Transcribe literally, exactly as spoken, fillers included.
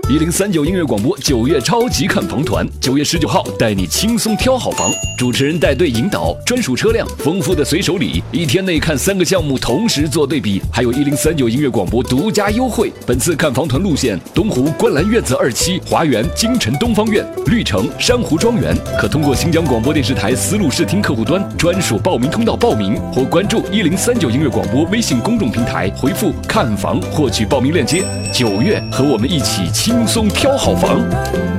一零三九音乐广播九月超级看房团，九月十九号带你轻松挑好房，主持人带队引导，专属车辆，丰富的随手礼，一天内看三个项目同时做对比，还有一零三九音乐广播独家优惠。本次看房团路线：东湖观澜院子二期、华园京城东方院、绿城珊瑚庄园，可通过新疆广播电视台丝路视听客户端专属报名通道报名，或关注一零三九音乐广播微信公众平台，回复看房获取报名链接。九月和我们一起轻松挑好房。